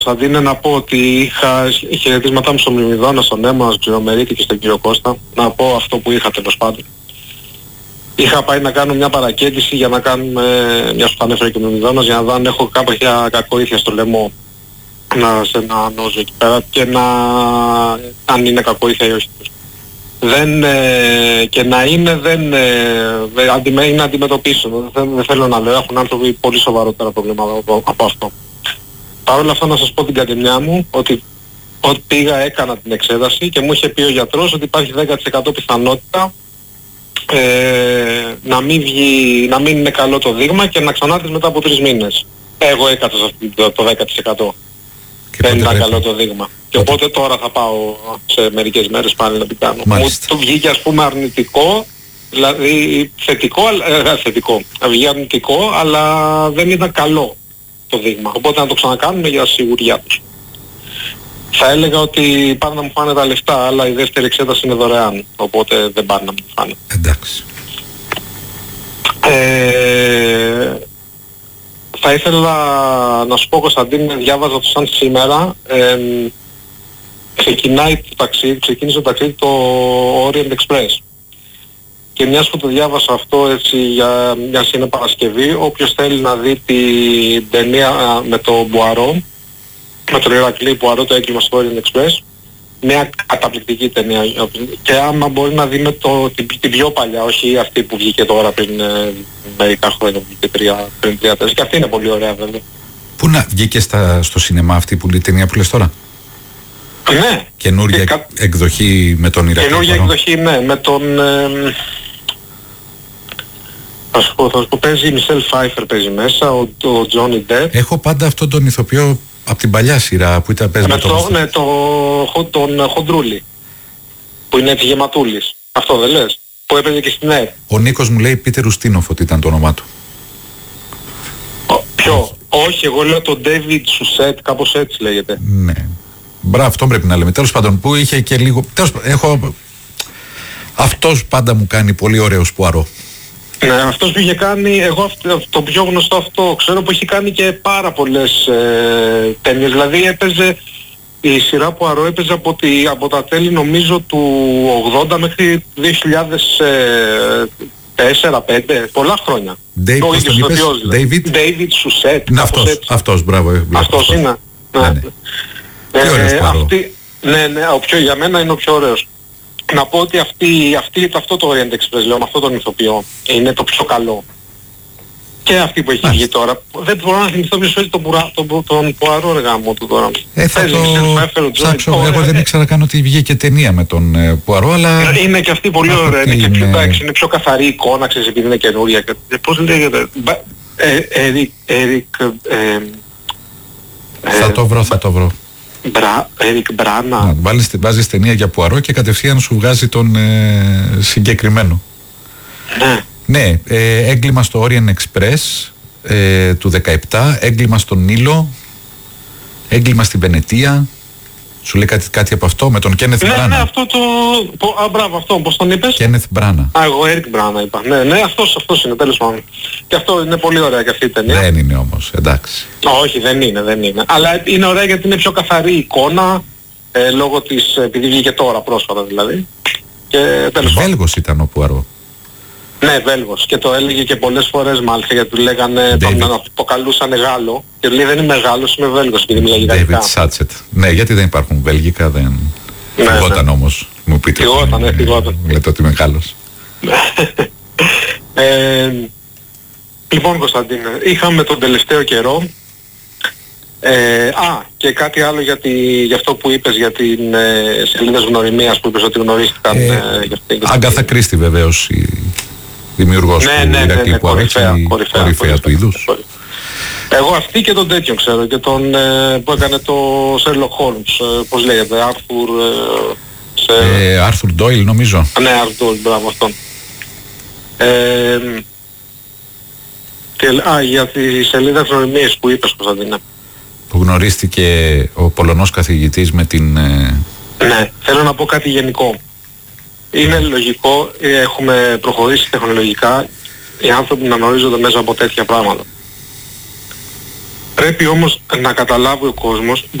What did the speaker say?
Κωνσταντίνε, να πω ότι είχα χαιρετίσματά μου στον Μυρμηδόνα, στον Έμμα, στον Ξηρομερίτη και στον κύριο Κώστα. Να πω αυτό που είχα τέλος πάντων. Είχα πάει να κάνω μια παρακέντηση για να κάνουμε, μια που τα ανέφερε και ο Μυρμηδόνας, για να δω αν έχω κάποια κακοήθεια στο λαιμό σε ένα νόζο εκεί πέρα και αν είναι κακοήθεια ή όχι. Και να είναι είναι να αντιμετωπίσουν. Δεν θέλω να λέω, έχουν άνθρωποι πολύ σοβαρότερα προβλήματα από αυτό. Παρ' όλα αυτά να σας πω την κατεμιά μου ότι πήγα, έκανα την εξέταση και μου είχε πει ο γιατρός ότι υπάρχει 10% πιθανότητα να μην είναι καλό το δείγμα και να ξανάρθεις μετά από 3 μήνες. Εγώ έκατσα το 10%. Δεν ήταν καλό το δείγμα. Και οπότε τώρα θα πάω σε μερικές μέρες πάλι να την κάνω. Μου το βγήκε ας πούμε αρνητικό, δηλαδή θετικό. Βγήκε αρνητικό, αλλά δεν ήταν καλό το δείγμα. Οπότε να το ξανακάνουμε για σιγουριά τους. Θα έλεγα ότι πάνε να μου φάνε τα λεφτά, αλλά η δεύτερη εξέταση είναι δωρεάν. Οπότε δεν πάνε να μου φάνε. Εντάξει. Θα ήθελα να σου πω, Κωνσταντίνε, διάβαζα το σαν σήμερα, ξεκίνησε το ταξίδι το Orient Express. Και μιας που το διάβασα αυτό έτσι, μιας είναι Παρασκευή, όποιος θέλει να δει την ταινία με τον Πουαρό, με τον Ηρακλή Πουαρό, το έγκλημα στο Orient Express, μια καταπληκτική ταινία. Και άμα μπορεί να δει με την πιο παλιά, όχι αυτή που βγήκε τώρα πριν μερικά χρόνια, πριν 3-4, και αυτή είναι πολύ ωραία βέβαια. Πού να βγήκε στο σινεμά αυτή που λέει ταινία που λες τώρα? Ναι. Καινούργια εκδοχή με τον Ηρακλή. Καινούργια εκδοχή, ναι, με τον... θα σου πω, παίζει η Μισελ Φάιφερ, παίζει μέσα, ο Τζόνι Ντεπ. Έχω πάντα αυτόν τον ηθοποιό από την παλιά σειρά που ήταν παίζει με τον Χοντρούλη, που είναι έτσι γεματούλης. Αυτό δεν λες? Που έπαιζε και στην ΕΡ. Ο Νίκος μου λέει Πίτερ Ουστίνοφ ότι ήταν το όνομά του. Ποιο? Όχι, εγώ λέω τον Ντέιβιντ Σουσέτ, κάπως έτσι λέγεται. Ναι. Μπράβο, αυτό πρέπει να λέμε. Τέλος πάντων, που είχε και λίγο... Αυτός πάντα μου κάνει πολύ ωραίος Πουαρό. Ναι, αυτός που είχε κάνει, εγώ το πιο γνωστό αυτό ξέρω, που είχε κάνει και πάρα πολλές ταινίες. Δηλαδή έπαιζε, η σειρά Πουαρό έπαιζε από τα τέλη νομίζω του 80 μέχρι 2004-2005, πολλά χρόνια. David Σουσέτ. Αυτός, μπράβο. Αυτός είναι. Ναι, για μένα είναι ο πιο ωραίος. Να πω ότι αυτό το Orient Express, λέω, με αυτό τον ηθοποιό, είναι το πιο καλό. Και αυτή που έχει βγει τώρα. Δεν μπορώ να θυμηθώ ποιος παίζει τον Πουαρό γάμο του τώρα. Θα το ψάξω. Εγώ δεν ήξερα καν ότι βγήκε ταινία με τον Πουαρό, αλλά... Είναι και αυτή πολύ ωραία. Είναι πιο καθαρή εικόνα, ξέρεις, επειδή είναι καινούρια. Πώς λέγεται? Θα το βρω. Ερικ Μπράνα. Βάζεις ταινία για Πουαρό και κατευθείαν σου βγάζει τον συγκεκριμένο. Ναι, έγκλημα στο Orient Express του 17, έγκλημα στον Νείλο, έγκλημα στην Βενετία. Σου λέει κάτι από αυτό με τον Κένεθ Μπράνα? Ναι, αυτό μπράβο, αυτό, πώς τον είπες? Κένεθ Μπράνα. Εγώ Ερικ Μπράνα είπα. Ναι, αυτός είναι, τέλος πάντων. Και αυτό είναι πολύ ωραία και αυτή η ταινία. Δεν είναι όμως, εντάξει. Όχι, δεν είναι. Αλλά είναι ωραία γιατί είναι πιο καθαρή εικόνα, λόγω της, επειδή βγήκε τώρα πρόσφατα δηλαδή. Και τέλος πάντων. Βέλγος ήταν ο Πουαρό. Ναι, Βέλγος. Και το έλεγε και πολλές φορές μάλιστα, γιατί του λέγανε, τον αποκαλούσανε Γάλλο. Και λέει δεν είμαι Γάλλος, είμαι Βέλγος, επειδή μιλάει γαλλικά. David Σάτσετ. Ναι, γιατί δεν υπάρχουν Βέλγικα, δεν... Φυγόταν όμως, μου πείτε. Φυγόταν. Λέτε ότι είμαι Γάλλος. Λοιπόν, Κωνσταντίνε, είχαμε τον τελευταίο καιρό. Και κάτι άλλο για αυτό που είπες για την σελίδες γνωριμίας που είπες ότι γνωρίστηκαν. Αγκάθα Κρίστη βεβαίως, η δημιουργός του Ηρακλή Πουαρό, κορυφαία του είδους. Εγώ αυτή και τον τέτοιον ξέρω, και τον που έκανε το Sherlock Holmes, πώς λέγεται, Άρθουρ Ντόιλ νομίζω. Ναι, Άρθουρ Ντόιλ, μπράβο αυτόν. Για τη σελίδα γνωριμίας που είπες, Κωνσταντίνα. Που γνωρίστηκε ο Πολωνός καθηγητής με την... Ναι, θέλω να πω κάτι γενικό. Είναι λογικό, έχουμε προχωρήσει τεχνολογικά οι άνθρωποι να γνωρίζονται μέσα από τέτοια πράγματα. Πρέπει όμως να καταλάβει ο κόσμος,